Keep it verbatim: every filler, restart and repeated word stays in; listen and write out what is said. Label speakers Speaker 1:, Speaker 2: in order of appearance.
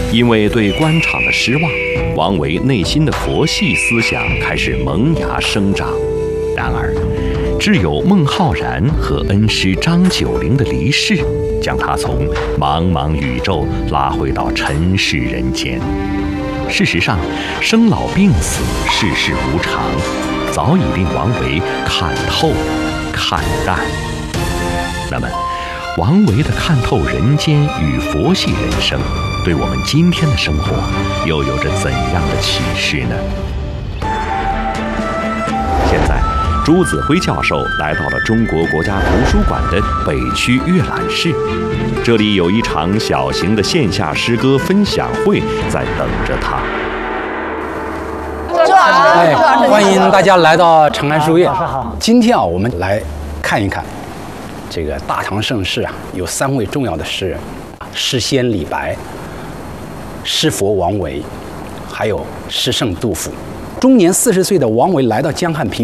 Speaker 1: 因为对官场的失望，王维内心的佛系思想开始萌芽生长。然而，只有孟浩然和恩师张九龄的离世，将他从茫茫宇宙拉回到尘世人间。事实上，生老病死，世事无常，早已令王维看透、看淡。那么，王维的看透人间与佛系人生，对我们今天的生活又有着怎样的启示呢？现在，朱子辉教授来到了中国国家图书馆的北区阅览室，这里有一场小型的线下诗歌分享会在等着他。
Speaker 2: 哎，欢迎大家来到长安书院。今天啊，我们来看一看这个大唐盛世啊，有三位重要的诗人：诗仙李白、诗佛王维，还有诗圣杜甫。终年四十岁的王维来到江汉平